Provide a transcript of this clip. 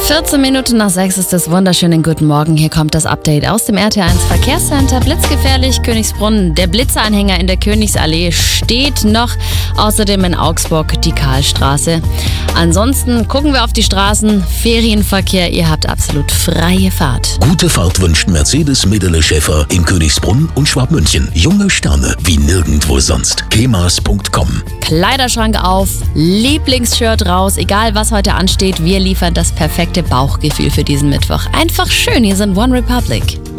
14 Minuten nach 6 ist es. Wunderschönen guten Morgen. Hier kommt das Update aus dem RT1 Verkehrscenter. Blitzgefährlich, Königsbrunn. Der Blitzeranhänger in der Königsallee steht noch. Außerdem in Augsburg die Karlstraße. Ansonsten gucken wir auf die Straßen. Ferienverkehr, ihr habt absolut freie Fahrt. Gute Fahrt wünscht Mercedes Medele Schäfer in Königsbrunn und Schwabmünchen. Junge Sterne wie nirgendwo sonst. kemas.com. Kleiderschrank auf, Lieblingsshirt raus. Egal was heute ansteht, wir liefern das perfekte Bauchgefühl für diesen Mittwoch. Einfach schön, hier sind One Republic.